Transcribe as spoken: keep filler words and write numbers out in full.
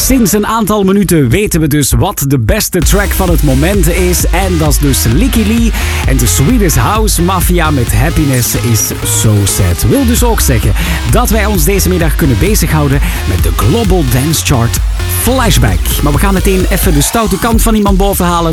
Sinds een aantal minuten weten we dus wat de beste track van het moment is. En dat is dus Lykke Li en de Swedish House Mafia met Happiness is So Sad. Wil dus ook zeggen dat wij ons deze middag kunnen bezighouden met de Global Dance Chart Flashback. Maar we gaan meteen even de stoute kant van iemand bovenhalen.